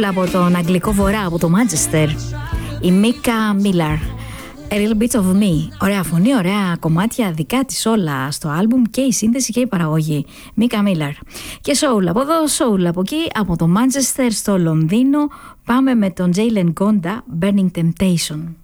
Soul από τον Αγγλικό Βορρά, από το Manchester. Η Μίκα Μίλαρ. A Little Bit of Me. Ωραία φωνή, ωραία κομμάτια δικά της όλα στο άλμπουμ, και η σύνθεση και η παραγωγή. Μίκα Μίλαρ. Και Soul από εδώ, Soul από εκεί, από το Manchester στο Λονδίνο. Πάμε με τον Jalen Gonda, Burning Temptation.